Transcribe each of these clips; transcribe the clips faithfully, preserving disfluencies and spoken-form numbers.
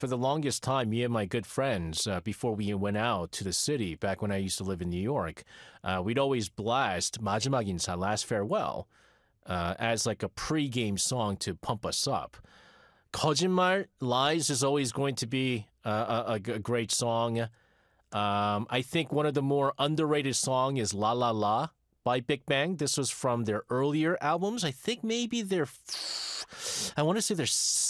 For the longest time, me and my good friends, uh, before we went out to the city, back when I used to live in New York, uh, we'd always blast 마지막 인사, Last Farewell, uh, as like a pre-game song to pump us up. 거짓말, Lies is always going to be uh, a, a, a great song. Um, I think one of the more underrated song is La La La by Big Bang. This was from their earlier albums. I think maybe their, I want to say their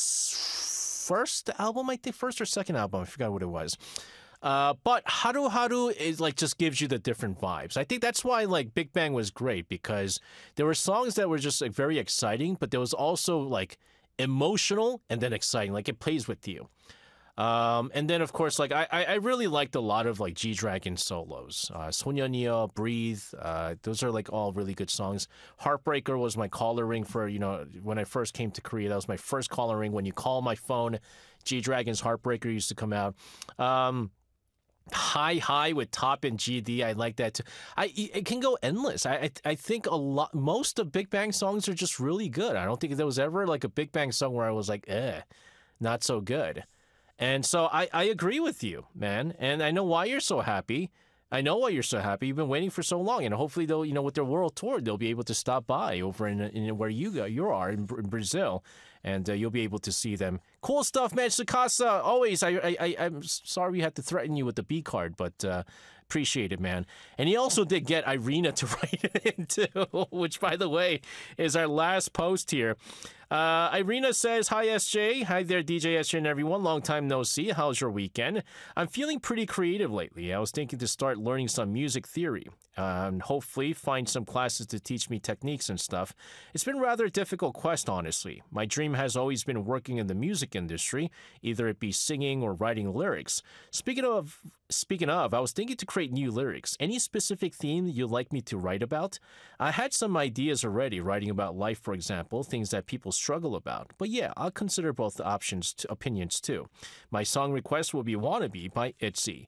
first album, I think, first or second album. I forgot what it was. Uh, but Haru Haru is like just gives you the different vibes. I think that's why like Big Bang was great, because there were songs that were just like very exciting, but there was also like emotional and then exciting. Like it plays with you. Um, and then, of course, like I, I really liked a lot of like G-Dragon solos. Uh, 소년이여, Breathe. Uh, those are like all really good songs. Heartbreaker was my caller ring for, you know, when I first came to Korea. That was my first caller ring. When you call my phone, G-Dragon's Heartbreaker used to come out. Um, High High with Top and G D. I like that too. I it can go endless. I, I I think a lot. Most of Big Bang songs are just really good. I don't think there was ever like a Big Bang song where I was like, eh, not so good. And so I, I agree with you, man. And I know why you're so happy. I know why you're so happy. You've been waiting for so long. And hopefully, they'll, you know, with their world tour, they'll be able to stop by over in, in where you go, you are in, in Brazil. And uh, you'll be able to see them. Cool stuff, man. Tsukasa, always. I, I, I, I'm sorry we had to threaten you with the B card, but uh, appreciate it, man. And he also did get Irina to write it in, too, which, by the way, is our last post here. Uh, Irina says, hi, S J. Hi there, D J S J and everyone. Long time no see. How's your weekend? I'm feeling pretty creative lately. I was thinking to start learning some music theory. Uh, and hopefully find some classes to teach me techniques and stuff. It's been rather a difficult quest, honestly. My dream has always been working in the music industry, either it be singing or writing lyrics. Speaking of, speaking of, I was thinking to create new lyrics. Any specific theme you'd like me to write about? I had some ideas already, writing about life, for example, things that people struggle about. But yeah, I'll consider both options, to, opinions too. My song request will be Wannabe by ITZY.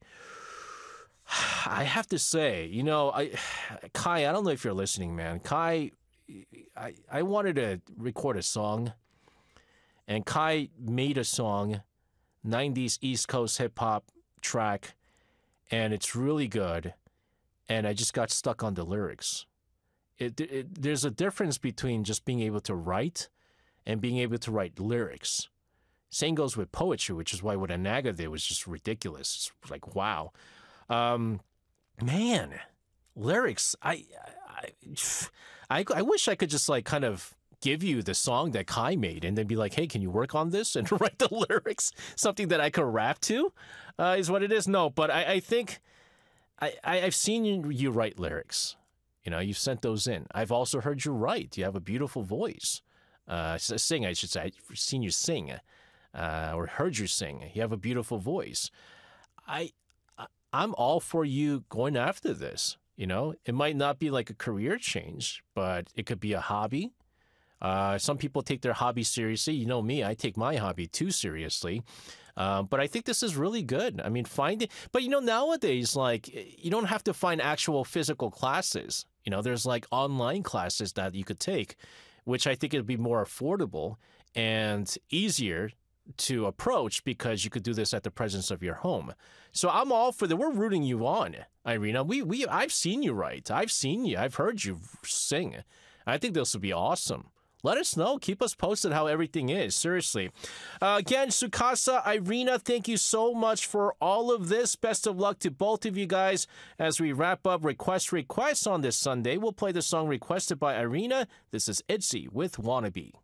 I have to say, you know, I, Kai, I don't know if you're listening, man. Kai, I, I wanted to record a song, and Kai made a song, nineties East Coast hip-hop track, and it's really good, and I just got stuck on the lyrics. It, it, there's a difference between just being able to write and being able to write lyrics. Same goes with poetry, which is why what Anaga did was just ridiculous. It's like, wow. Um, man, lyrics. I, I, I, I wish I could just like kind of give you the song that Kai made and then be like, hey, can you work on this and write the lyrics? Something that I could rap to, uh, is what it is. No, but I, I think I, I, I've seen you, you write lyrics. You know, you've sent those in. I've also heard you write. You have a beautiful voice. Uh, sing, I should say. I've seen you sing, uh, or heard you sing. You have a beautiful voice. I. I'm all for you going after this. You know, it might not be like a career change, but it could be a hobby. Uh, some people take their hobby seriously. You know me, I take my hobby too seriously. Uh, but I think this is really good. I mean, find it. But, you know, nowadays, like, you don't have to find actual physical classes. You know, there's like online classes that you could take, which I think it'd be more affordable and easier to approach because you could do this at the presence of your home. So I'm all for that. We're rooting you on, Irina. We we I've seen you write. I've seen you. I've heard you sing. I think this would be awesome. Let us know. Keep us posted how everything is. Seriously. Uh, again, Tsukasa, Irina, thank you so much for all of this. Best of luck to both of you guys as we wrap up Request Requests on this Sunday. We'll play the song requested by Irina. This is ITZY with Wannabe.